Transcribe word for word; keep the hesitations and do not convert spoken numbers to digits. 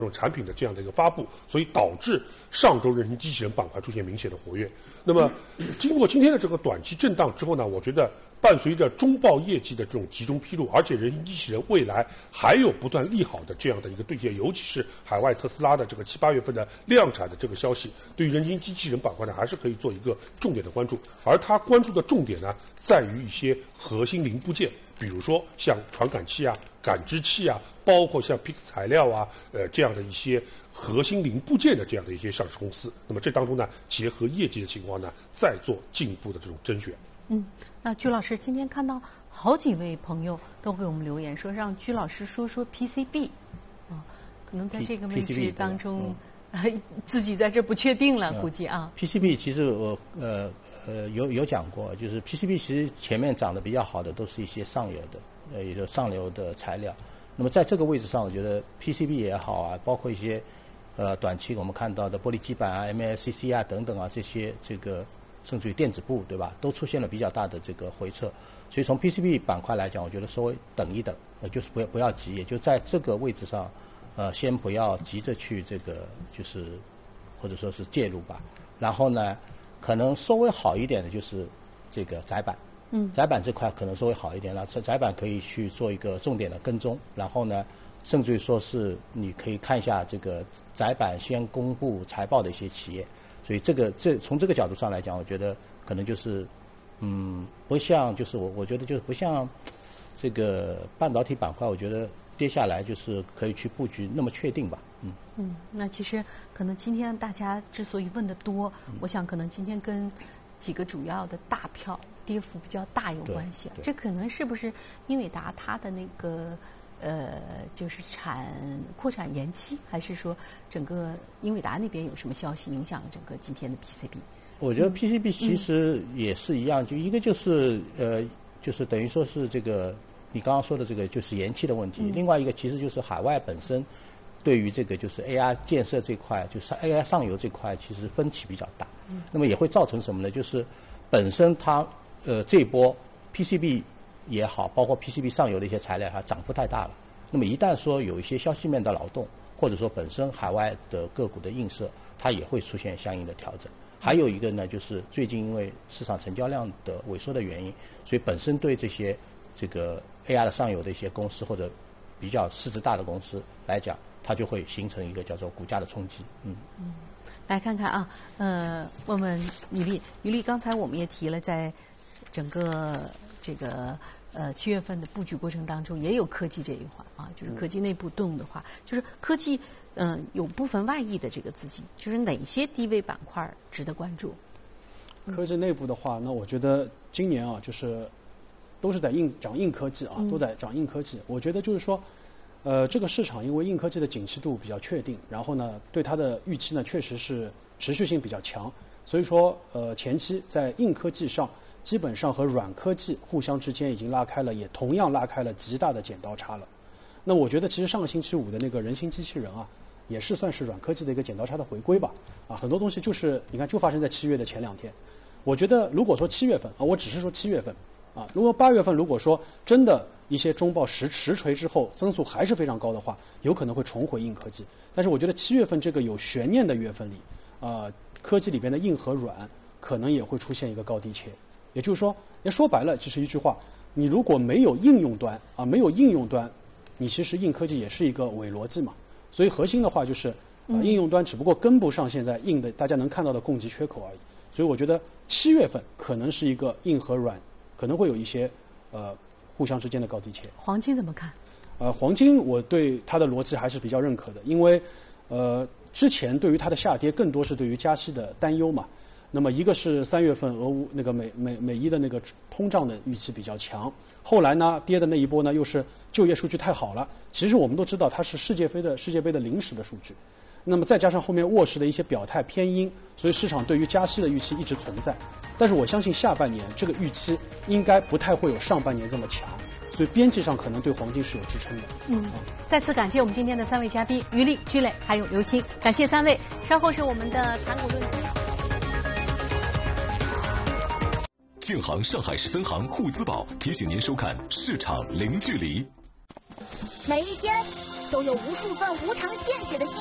这种产品的这样的一个发布，所以导致上周人形机器人板块出现明显的活跃。那么，经过今天的这个短期震荡之后呢，我觉得伴随着中报业绩的这种集中披露，而且人形机器人未来还有不断利好的这样的一个兑现，尤其是海外特斯拉的这个七八月份的量产的这个消息，对于人形机器人板块呢，还是可以做一个重点的关注。而他关注的重点呢，在于一些核心零部件。比如说像传感器啊、感知器啊，包括像 P I C 材料啊，呃这样的一些核心零部件的这样的一些上市公司。那么这当中呢，结合业绩的情况呢，再做进一步的这种甄选。 嗯，那居老师今天看到好几位朋友都给我们留言说，让居老师说说 P C B， 啊，可能在这个位置当中。自己在这不确定了，嗯、估计啊。 P C B 其实我呃呃有有讲过，就是 P C B 其实前面涨得比较好的都是一些上游的，呃也就上游的材料。那么在这个位置上，我觉得 P C B 也好啊，包括一些呃短期我们看到的玻璃基板啊、M L C C 啊等等啊这些这个甚至于电子部对吧，都出现了比较大的这个回撤。所以从 P C B 板块来讲，我觉得稍微等一等，呃就是不要不要急，也就在这个位置上。呃，先不要急着去这个，就是或者说是介入吧。然后呢，可能稍微好一点的就是这个窄板，嗯，窄板这块可能稍微好一点了。窄窄板可以去做一个重点的跟踪。然后呢，甚至于说是你可以看一下这个窄板先公布财报的一些企业。所以这个这从这个角度上来讲，我觉得可能就是嗯，不像就是我我觉得就是不像这个半导体板块，我觉得。接下来就是可以去布局那么确定吧，嗯嗯，那其实可能今天大家之所以问的多，嗯、我想可能今天跟几个主要的大票跌幅比较大有关系。这可能是不是英伟达它的那个呃，就是产扩产延期，还是说整个英伟达那边有什么消息影响了整个今天的 P C B？ 我觉得 P C B 其实也是一样，嗯、就一个就是呃，就是等于说是这个。你刚刚说的这个就是延期的问题，嗯、另外一个其实就是海外本身对于这个就是 A I 建设这块，就是 A I 上游这块其实分歧比较大。嗯、那么也会造成什么呢？就是本身它呃这一波 P C B 也好，包括 P C B 上游的一些材料它涨幅太大了。那么一旦说有一些消息面的劳动，或者说本身海外的个股的映射，它也会出现相应的调整。还有一个呢，就是最近因为市场成交量的萎缩的原因，所以本身对这些这个 A I 的上游的一些公司或者比较市值大的公司来讲，它就会形成一个叫做股价的冲击。嗯嗯，来看看啊，呃，问问于丽，于丽，刚才我们也提了，在整个这个呃七月份的布局过程当中，也有科技这一环啊，就是科技内部动的话，嗯、就是科技嗯、呃、有部分外溢的这个资金，就是哪些低位板块值得关注？ 科技内部的话，那我觉得今年啊，就是都是在硬涨硬科技啊，都在涨硬科技。我觉得就是说，呃，这个市场因为硬科技的景气度比较确定，然后呢，对它的预期呢确实是持续性比较强，所以说呃前期在硬科技上，基本上和软科技互相之间已经拉开了，也同样拉开了极大的剪刀差了。那我觉得其实上个星期五的那个人形机器人啊，也是算是软科技的一个剪刀差的回归吧。啊，很多东西就是你看就发生在七月的前两天。我觉得如果说七月份啊，我只是说七月份啊，如果八月份如果说真的一些中报实实锤之后增速还是非常高的话，有可能会重回硬科技。但是我觉得七月份这个有悬念的月份里，啊，科技里边的硬和软可能也会出现一个高低切。也就是说，也说白了，其实一句话，你如果没有应用端啊，没有应用端，你其实硬科技也是一个伪逻辑嘛。所以核心的话就是，啊，应用端只不过跟不上现在硬的大家能看到的供给缺口而已。所以我觉得七月份可能是一个硬和软可能会有一些呃互相之间的高低切。 黄金怎么看？ 呃，黄金我对它的逻辑还是比较认可的，因为呃之前对于它的下跌更多是对于加息的担忧嘛。那么一个是三月份俄乌那个美美美伊的那个通胀的预期比较强，后来呢跌的那一波呢又是就业数据太好了。其实我们都知道它是世界杯的世界杯的临时的数据。那么再加上后面沃氏的一些表态偏鹰，所以市场对于加息的预期一直存在。但是我相信下半年这个预期应该不太会有上半年这么强，所以边际上可能对黄金是有支撑的。 嗯，再次感谢我们今天的三位嘉宾于丽、居磊还有刘鑫，感谢三位。稍后是我们的谈股论击。 建行上海市分行沪资宝提醒您收看《市场零距离》。 每一天都有无数份无偿献血的心